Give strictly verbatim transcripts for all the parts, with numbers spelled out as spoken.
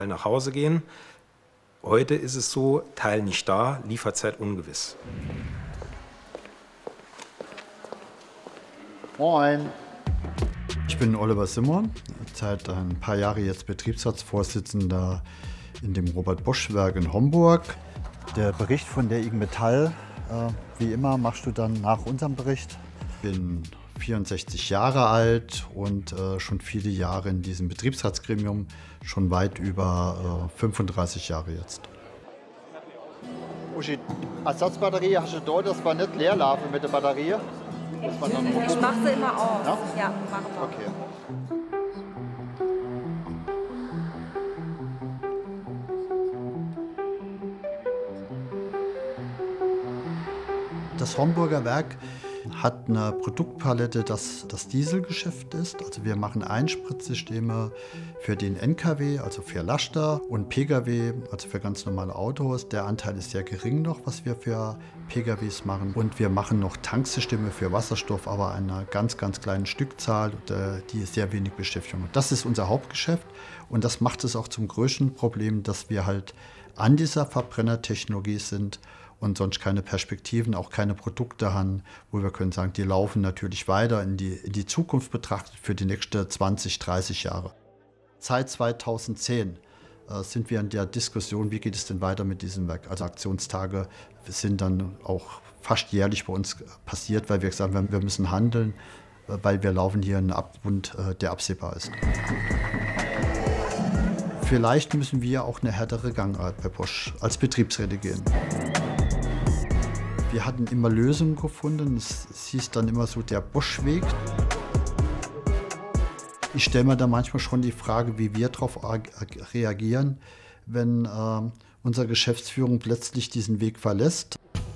nach Hause gehen. Heute ist es so, Teil nicht da, Lieferzeit ungewiss. Moin. Ich bin Oliver Simon, seit ein paar Jahren jetzt Betriebsratsvorsitzender in dem Robert-Bosch-Werk in Homburg. Der Bericht von der I G Metall, äh, wie immer, machst du dann nach unserem Bericht. Ich bin vierundsechzig Jahre alt und äh, schon viele Jahre in diesem Betriebsratsgremium, schon weit über äh, fünfunddreißig Jahre jetzt. Uschi, Ersatzbatterie hast du da, dass wir nicht leer laufen mit der Batterie? Ich mache sie immer auf. Ja, ja machen wir. Okay. Das Homburger Werk hat eine Produktpalette, das das Dieselgeschäft ist. Also wir machen Einspritzsysteme für den N K W, also für Laster, und P K W, also für ganz normale Autos. Der Anteil ist sehr gering noch, was wir für P K Ws machen. Und wir machen noch Tanksysteme für Wasserstoff, aber einer ganz, ganz kleinen Stückzahl, die sehr wenig Beschäftigung hat. Das ist unser Hauptgeschäft und das macht es auch zum größten Problem, dass wir halt an dieser Verbrennertechnologie sind und sonst keine Perspektiven, auch keine Produkte haben, wo wir können sagen, die laufen natürlich weiter in die, in die Zukunft betrachtet für die nächsten zwanzig, dreißig Jahre. Seit zweitausendzehn äh, sind wir in der Diskussion, wie geht es denn weiter mit diesem Werk. Also Aktionstage sind dann auch fast jährlich bei uns passiert, weil wir gesagt haben, wir müssen handeln, weil wir laufen hier in einen Abgrund, äh, der absehbar ist. Vielleicht müssen wir auch eine härtere Gangart bei Bosch als Betriebsräte gehen. Wir hatten immer Lösungen gefunden, es hieß dann immer so der Bosch-Weg. Ich stelle mir da manchmal schon die Frage, wie wir darauf reagieren, wenn äh, unsere Geschäftsführung plötzlich diesen Weg verlässt.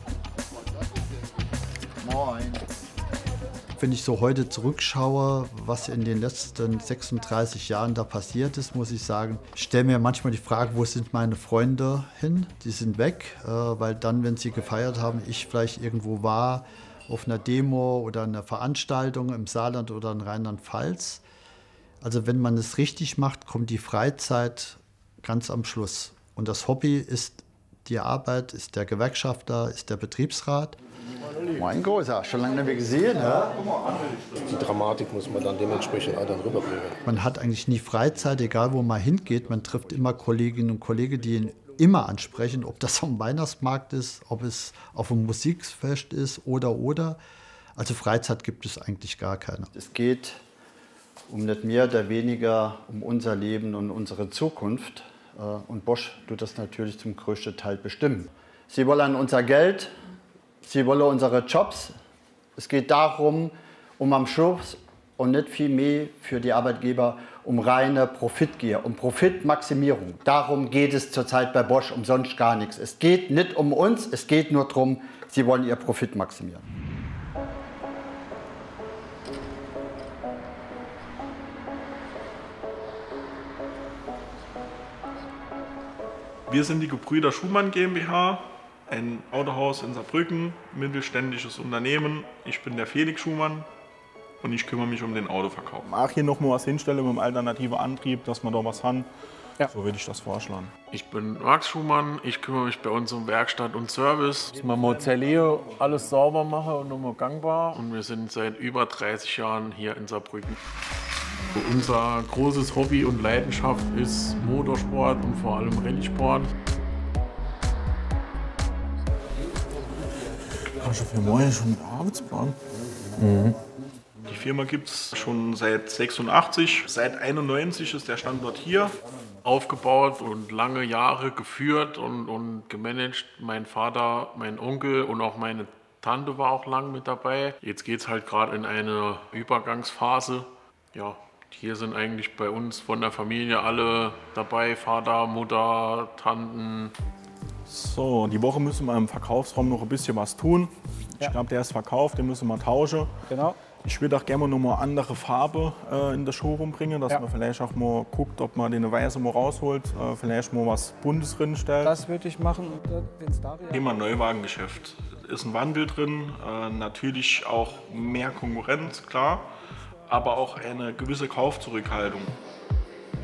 Moin. Wenn ich so heute zurückschaue, was in den letzten sechsunddreißig Jahren da passiert ist, muss ich sagen, ich stelle mir manchmal die Frage, wo sind meine Freunde hin? Die sind weg, äh, weil dann, wenn sie gefeiert haben, ich vielleicht irgendwo war, auf einer Demo oder einer Veranstaltung im Saarland oder in Rheinland-Pfalz. Also wenn man es richtig macht, kommt die Freizeit ganz am Schluss. Und das Hobby ist die Arbeit, ist der Gewerkschafter, ist der Betriebsrat. Moin Großer, schon lange nicht mehr gesehen, ja? Die Dramatik muss man dann dementsprechend auch dann rüberbringen. Man hat eigentlich nie Freizeit, egal wo man hingeht. Man trifft immer Kolleginnen und Kollegen, die ihn immer ansprechen, ob das am Weihnachtsmarkt ist, ob es auf einem Musikfest ist oder oder. Also Freizeit gibt es eigentlich gar keine. Es geht um nicht mehr oder weniger um unser Leben und unsere Zukunft. Und Bosch tut das natürlich zum größten Teil bestimmen. Sie wollen unser Geld. Sie wollen unsere Jobs. Es geht darum, um am Schluss und nicht viel mehr für die Arbeitgeber, um reine Profitgier, um Profitmaximierung. Darum geht es zurzeit bei Bosch, um sonst gar nichts. Es geht nicht um uns, es geht nur darum, sie wollen ihr Profit maximieren. Wir sind die Gebrüder Schumann GmbH. Ein Autohaus in Saarbrücken, mittelständisches Unternehmen. Ich bin der Felix Schumann und ich kümmere mich um den Autoverkauf. Ach, hier noch mal was hinstellen mit dem alternativen Antrieb, dass wir da was haben. Ja. So würde ich das vorschlagen. Ich bin Max Schumann, ich kümmere mich bei uns um Werkstatt und Service. Dass wir Mozelleo alles sauber machen und nochmal gangbar. Und wir sind seit über dreißig Jahren hier in Saarbrücken. Unser großes Hobby und Leidenschaft ist Motorsport und vor allem Rallye-Sport. Hast du für morgen schon einen Arbeitsplan? Mhm. Die Firma gibt es schon seit sechsundachtzig. Seit einundneunzig ist der Standort hier. Aufgebaut und lange Jahre geführt und, und gemanagt. Mein Vater, mein Onkel und auch meine Tante war auch lang mit dabei. Jetzt geht es halt gerade in eine Übergangsphase. Ja, hier sind eigentlich bei uns von der Familie alle dabei. Vater, Mutter, Tanten. So, die Woche müssen wir im Verkaufsraum noch ein bisschen was tun. Ja. Ich glaube, der ist verkauft, den müssen wir tauschen. Genau. Ich würde auch gerne noch mal andere Farbe äh, in das Showroom bringen, dass ja. man vielleicht auch mal guckt, ob man den Weiße mal rausholt, äh, vielleicht mal was Buntes drin stellt. Das würde ich machen. Thema Neuwagengeschäft. Ist ein Wandel drin, äh, natürlich auch mehr Konkurrenz, klar, aber auch eine gewisse Kaufzurückhaltung.